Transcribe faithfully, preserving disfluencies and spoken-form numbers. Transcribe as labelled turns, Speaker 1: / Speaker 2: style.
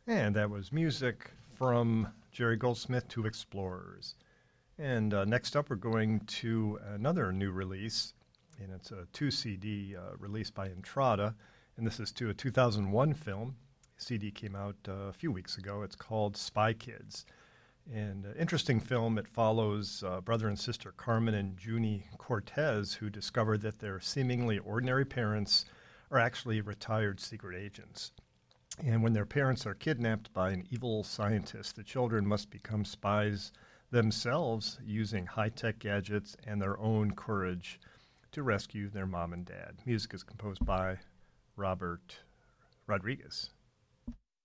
Speaker 1: And that was music from Jerry Goldsmith to Explorers. And uh, next up, we're going to another new release, and it's a two C D uh, released by Entrada, and this is to a two thousand one film. The C D came out uh, a few weeks ago. It's called Spy Kids. And uh, interesting film. It follows uh, brother and sister Carmen and Junie Cortez, who discover that their seemingly ordinary parents are actually retired secret agents. And when their parents are kidnapped by an evil scientist, the children must become spies themselves using high-tech gadgets and their own courage to rescue their mom and dad. Music is composed by Robert Rodriguez.